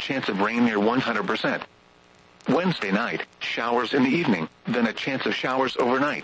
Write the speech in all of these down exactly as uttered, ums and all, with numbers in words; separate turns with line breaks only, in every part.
chance of rain near one hundred percent. Wednesday night, showers in the evening, then a chance of showers overnight.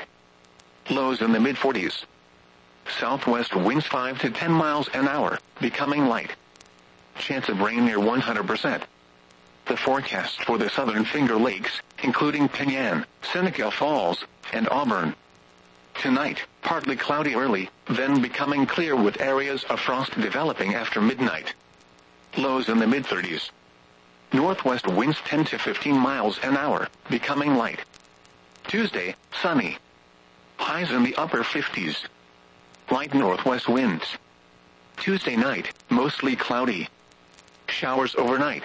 Lows in the mid forties. Southwest winds five to ten miles an hour, becoming light. Chance of rain near one hundred percent. The forecast for the southern Finger Lakes, including Penyan, Seneca Falls, and Auburn. Tonight, partly cloudy early, then becoming clear with areas of frost developing after midnight. Lows in the mid thirties. Northwest winds ten to fifteen miles an hour, becoming light. Tuesday, sunny. Highs in the upper fifties. Light northwest winds. Tuesday night, mostly cloudy. Showers overnight.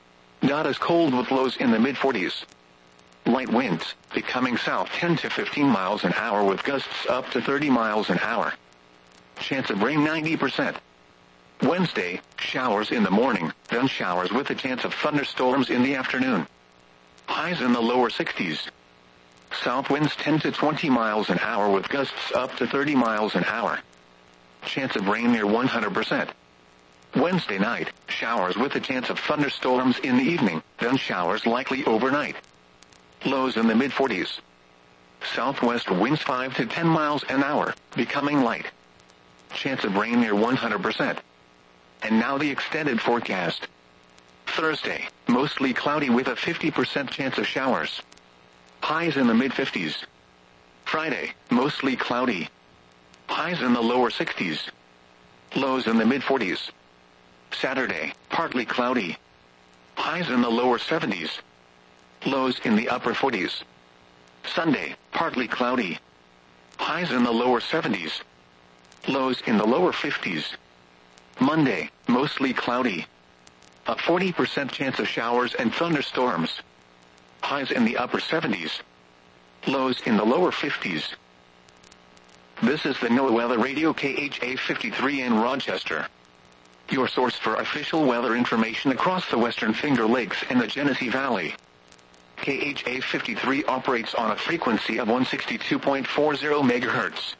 Not as cold with lows in the mid forties. Light winds, becoming south ten to fifteen miles an hour with gusts up to thirty miles an hour. Chance of rain ninety percent. Wednesday, showers in the morning, then showers with a chance of thunderstorms in the afternoon. Highs in the lower sixties. South winds ten to twenty miles an hour with gusts up to thirty miles an hour. Chance of rain near one hundred percent. Wednesday night, showers with a chance of thunderstorms in the evening, then showers likely overnight. Lows in the mid forties. Southwest winds five to ten miles an hour, becoming light. Chance of rain near one hundred percent. And now the extended forecast. Thursday, mostly cloudy with a fifty percent chance of showers. Highs in the mid fifties. Friday, mostly cloudy. Highs in the lower sixties. Lows in the mid forties. Saturday, partly cloudy. Highs in the lower seventies. Lows in the upper forties. Sunday, partly cloudy. Highs in the lower seventies. Lows in the lower fifties. Monday, mostly cloudy. A forty percent chance of showers and thunderstorms. Highs in the upper seventies. Lows in the lower fifties. This is the NOAA Weather Radio K H A fifty-three in Rochester. Your source for official weather information across the Western Finger Lakes and the Genesee Valley. K H A fifty-three operates on a frequency of one sixty-two point four zero megahertz.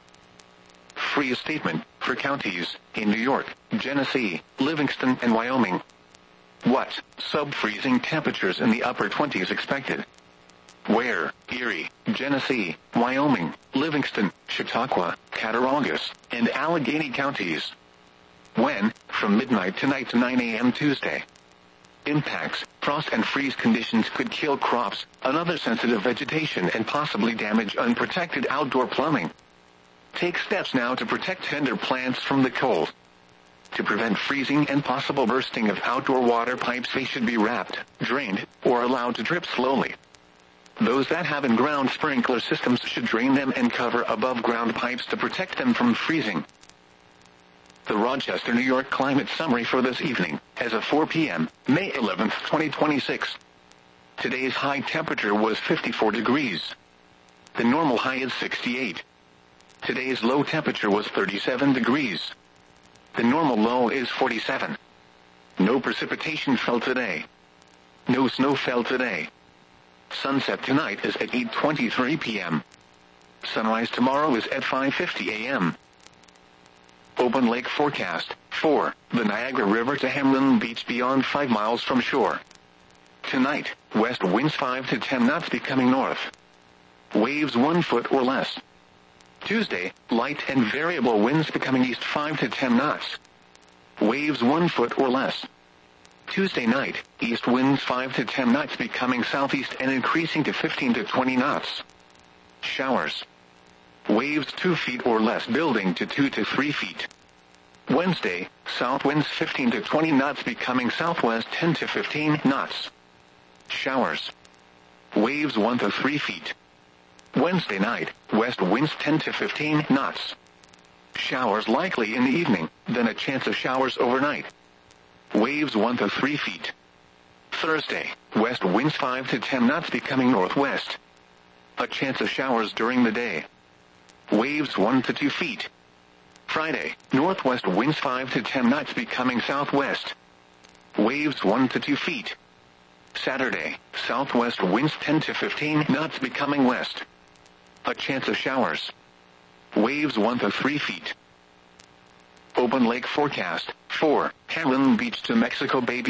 Free statement for counties in New York, Genesee, Livingston, and Wyoming. What sub-freezing temperatures in the upper twenties expected? Where? Erie, Genesee, Wyoming, Livingston, Chautauqua, Cattaraugus, and Allegheny counties. When? From midnight tonight to nine a.m. Tuesday. Impacts: frost and freeze conditions could kill crops, another sensitive vegetation, and possibly damage unprotected outdoor plumbing. Take steps now to protect tender plants from the cold. To prevent freezing and possible bursting of outdoor water pipes, they should be wrapped, drained, or allowed to drip slowly. Those that have in-ground sprinkler systems should drain them and cover above-ground pipes to protect them from freezing. The Rochester, New York climate summary for this evening, as of four p.m., May eleventh, twenty twenty-six. Today's high temperature was fifty-four degrees. The normal high is sixty-eight. Today's low temperature was thirty-seven degrees. The normal low is forty-seven. No precipitation fell today. No snow fell today. Sunset tonight is at eight twenty-three p.m. Sunrise tomorrow is at five fifty a.m. Open lake forecast. four. The Niagara River to Hamlin Beach beyond five miles from shore. Tonight, west winds five to ten knots becoming north. Waves one foot or less. Tuesday, light and variable winds becoming east five to ten knots. Waves one foot or less. Tuesday night, east winds five to ten knots becoming southeast and increasing to fifteen to twenty knots. Showers. Waves two feet or less building to two to three feet. Wednesday, south winds fifteen to twenty knots becoming southwest ten to fifteen knots. Showers. Waves one to three feet. Wednesday night, west winds ten to fifteen knots. Showers likely in the evening, then a chance of showers overnight. Waves one to three feet. Thursday, west winds five to ten knots becoming northwest. A chance of showers during the day. Waves one to two feet. Friday, northwest winds five to ten knots becoming southwest. Waves one to two feet. Saturday, southwest winds ten to fifteen knots becoming west. A chance of showers. Waves one to three feet. Open lake forecast. four. Hamlin Beach to Mexico Bay